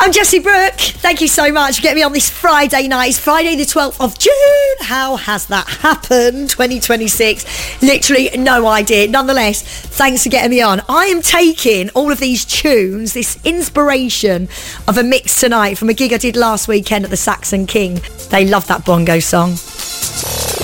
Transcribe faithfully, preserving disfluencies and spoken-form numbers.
I'm Jessie Brooke. Thank you so much for getting me on this Friday night. It's Friday the twelfth of June. How has that happened? twenty twenty-six. Literally no idea. Nonetheless, thanks for getting me on. I am taking all of these tunes, this inspiration of a mix tonight from a gig I did last weekend at the Saxon King. They love that bongo song.